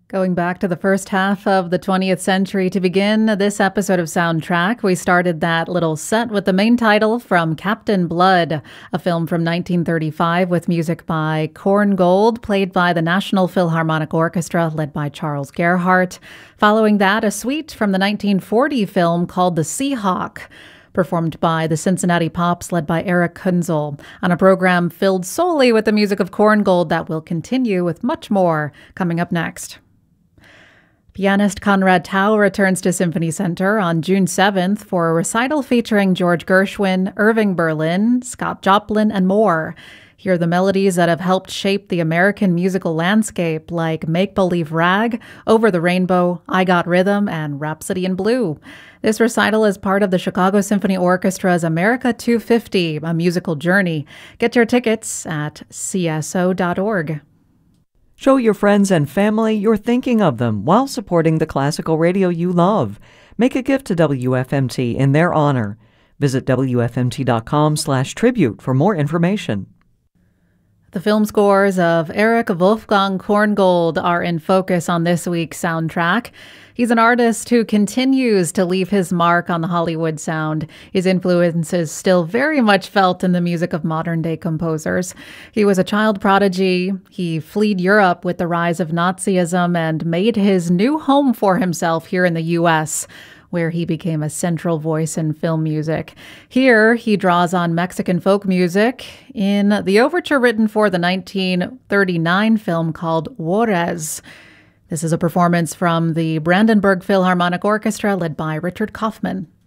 Going back to the first half of the 20th century to begin this episode of Soundtrack, we started that little set with the main title from Captain Blood, a film from 1935 with music by Korngold, played by the National Philharmonic Orchestra, led by Charles Gerhardt. Following that, a suite from the 1940 film called The Seahawk, performed by the Cincinnati Pops, led by Eric Kunzel, on a program filled solely with the music of Korngold that will continue with much more coming up next. Pianist Conrad Tao returns to Symphony Center on June 7th for a recital featuring George Gershwin, Irving Berlin, Scott Joplin, and more. Hear the melodies that have helped shape the American musical landscape, like Make Believe Rag, Over the Rainbow, I Got Rhythm, and Rhapsody in Blue. This recital is part of the Chicago Symphony Orchestra's America 250, a musical journey. Get your tickets at cso.org. Show your friends and family you're thinking of them while supporting the classical radio you love. Make a gift to WFMT in their honor. Visit WFMT.com/tribute for more information. The film scores of Erich Wolfgang Korngold are in focus on this week's soundtrack. He's an artist who continues to leave his mark on the Hollywood sound. His influence is still very much felt in the music of modern-day composers. He was a child prodigy. He fled Europe with the rise of Nazism and made his new home for himself here in the U.S., where he became a central voice in film music. Here, he draws on Mexican folk music in the overture written for the 1939 film called Juarez. This is a performance from the Brandenburg Philharmonic Orchestra led by Richard Kaufman.